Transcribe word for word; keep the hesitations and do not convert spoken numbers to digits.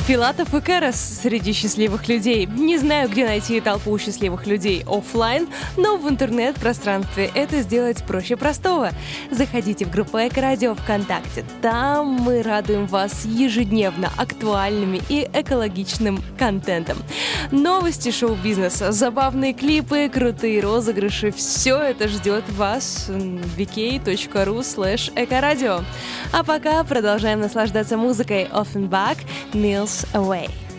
Филатов и Кэрос среди счастливых людей. Не знаю, где найти толпу счастливых людей офлайн, но в интернет-пространстве это сделать проще простого. Заходите в группу Эко-радио ВКонтакте. Там мы радуем вас ежедневно актуальными и экологичным контентом. Новости шоу-бизнеса, забавные клипы, крутые розыгрыши — все это ждет вас в vk.ru слэш экорадио. А пока продолжаем наслаждаться музыкой. Offenbach, Mills Away.